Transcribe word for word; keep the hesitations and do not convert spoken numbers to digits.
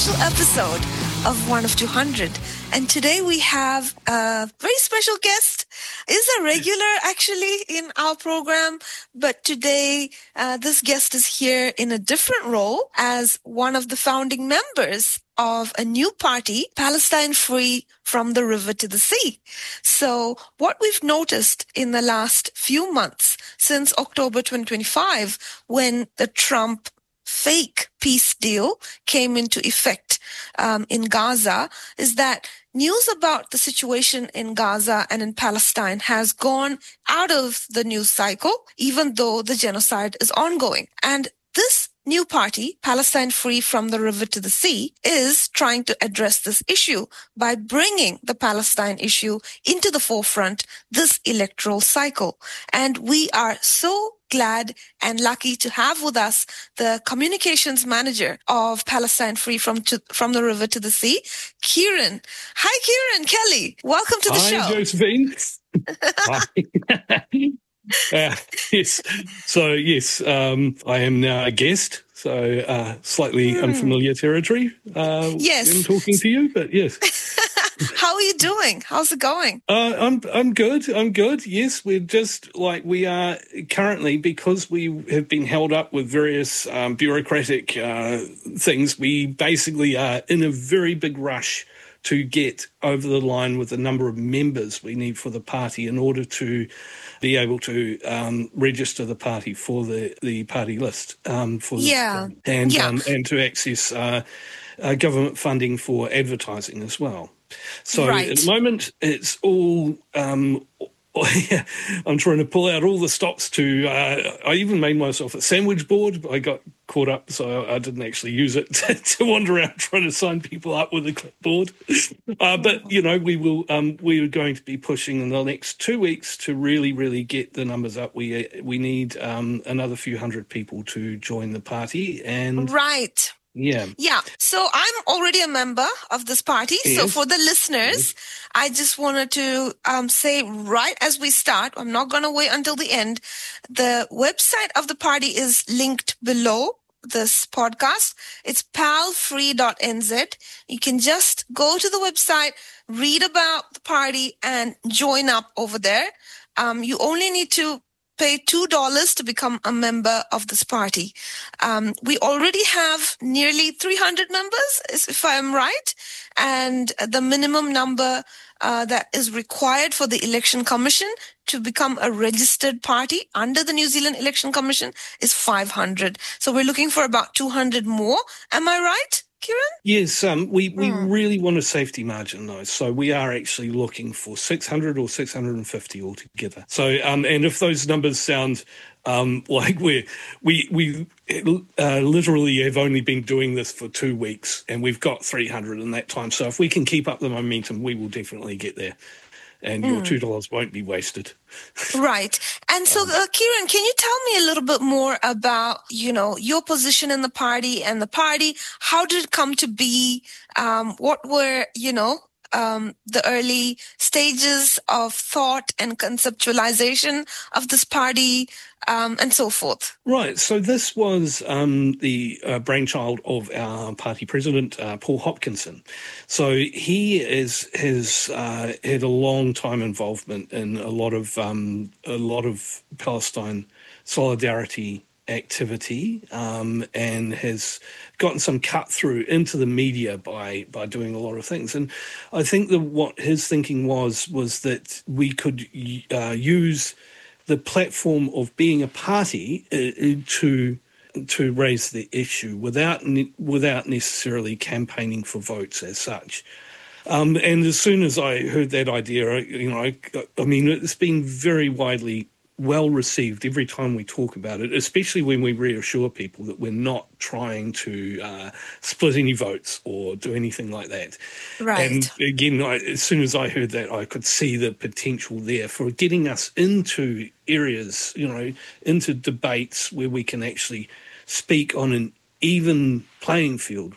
episode of One of two hundred. And today we have a very special guest. Is a regular actually in our program, but today uh, this guest is here in a different role as one of the founding members of a new party, Palestine Free from the River to the Sea. So what we've noticed in the last few months since October twenty twenty-five, when the Trump fake peace deal came into effect um, in Gaza, is that news about the situation in Gaza and in Palestine has gone out of the news cycle, even though the genocide is ongoing. And this new party, Palestine Free from the River to the Sea, is trying to address this issue by bringing the Palestine issue into the forefront this electoral cycle. And we are so glad and lucky to have with us the communications manager of Palestine Free from to, from the River to the Sea, Kieran. Hi, Kieran Kelly. Welcome to the Hi, show. Hi, Josephine. Hi. Uh, yes. So, yes, um, I am now a guest, so uh, slightly mm. unfamiliar territory uh, yes. when talking to you, but yes. How are you doing? How's it going? Uh, I'm I'm good. I'm good. Yes, we're just like we are currently, because we have been held up with various um, bureaucratic uh, things. We basically are in a very big rush to get over the line with the number of members we need for the party in order to be able to um, register the party for the, the party list. Um, for yeah. The, and, yeah. Um, and to access uh, uh, government funding for advertising as well. So right. at the moment, it's all... Um, I'm trying to pull out all the stops to... Uh, I even made myself a sandwich board, but I got caught up, so I didn't actually use it to, to wander around trying to sign people up with a clipboard. Uh, but, you know, we will. Um, we are going to be pushing in the next two weeks to really, really get the numbers up. We we need um, another few hundred people to join the party. and Right. Yeah. Yeah. So I'm already a member of this party. Yes. So for the listeners, yes. I just wanted to um, say right as we start, I'm not going to wait until the end. The website of the party is linked below this podcast. It's pal free dot n z. You can just go to the website, read about the party, and join up over there. Um, you only need to pay two dollars to become a member of this party. Um, we already have nearly three hundred members, if I'm right, and the minimum number uh, that is required for the Election Commission to become a registered party under the New Zealand Election Commission is five hundred. So we're looking for about two hundred more. Am I right, Kieran? Yes, um, we, we hmm. really want a safety margin, though. So we are actually looking for six hundred or six hundred fifty altogether. So, um, and if those numbers sound um, like we're, we we uh, literally have only been doing this for two weeks and we've got three hundred in that time. So if we can keep up the momentum, we will definitely get there. And your two dollars won't be wasted. Right. And so, uh, Kieran, can you tell me a little bit more about, you know, your position in the party and the party? How did it come to be? Um, what were, you know, um, the early stages of thought and conceptualization of this party, um, and so forth? Right. So this was um, the uh, brainchild of our party president, uh, Paul Hopkinson. So he is has uh, had a long time involvement in a lot of um, a lot of Palestine solidarity activity, um, and has gotten some cut through into the media by by doing a lot of things. And I think that what his thinking was was that we could uh, use the platform of being a party uh, to to raise the issue without ne- without necessarily campaigning for votes as such. Um, and as soon as I heard that idea, you know, I, I mean, it's been very widely well received every time we talk about it, especially when we reassure people that we're not trying to uh, split any votes or do anything like that. Right. And again, I, as soon as I heard that, I could see the potential there for getting us into areas, you know, into debates where we can actually speak on an even playing field